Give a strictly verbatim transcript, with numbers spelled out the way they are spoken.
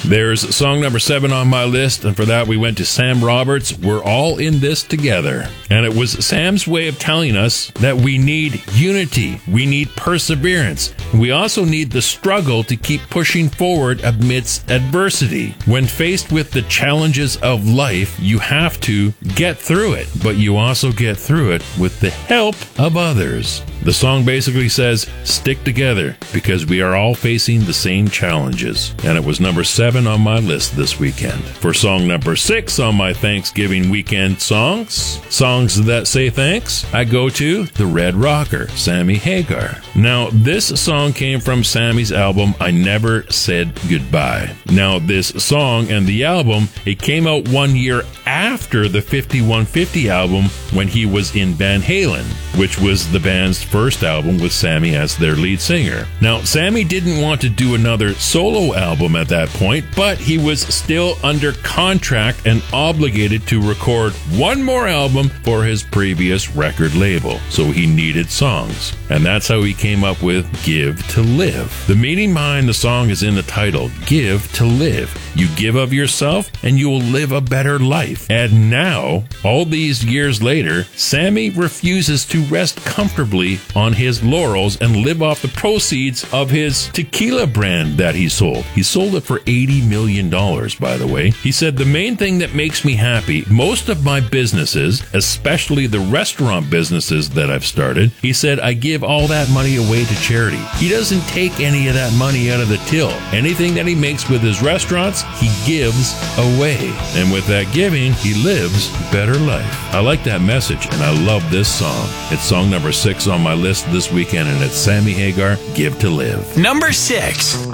There's song number seven on my list, and for that we went to Sam Roberts, We're All in This Together. And it was Sam's way of telling us that we need unity, we need perseverance, and we also need the struggle to keep pushing forward amidst adversity. When faced with the challenges of life, you have to get through it, but you also get through it with the help of others. The song basically says, stick together, because we are all facing the same challenges. And it was number seven on my list this weekend. For song number six on my Thanksgiving weekend songs, songs that say thanks, I go to The Red Rocker, Sammy Hagar. Now, this song came from Sammy's album, I Never Said Goodbye. Now, this song and the album, it came out one year after the fifty-one fifty album when he was in Van Halen, which was the band's first album with Sammy as their lead singer. Now, Sammy didn't want to do another solo album at that point, but he was still under contract and obligated to record one more album for his previous record label, so he needed songs. And that's how he came up with Give to Live. The meaning behind the song is in the title, Give to Live. You give of yourself and you will live a better life. And now, all these years later, Sammy refuses to rest comfortably on his laurels and live off the proceeds of his tequila brand that he sold. He sold it for eighty million dollars, by the way. He said, the main thing that makes me happy, most of my businesses, especially the restaurant businesses that I've started, he said, I give all that money away to charity. He doesn't take any of that money out of the till. Anything that he makes with his restaurants, he gives away. And with that giving, he lives a better life. I like that message, and I love this song. It's song number six on my list this weekend, and it's Sammy Hagar, Give to Live. Number six.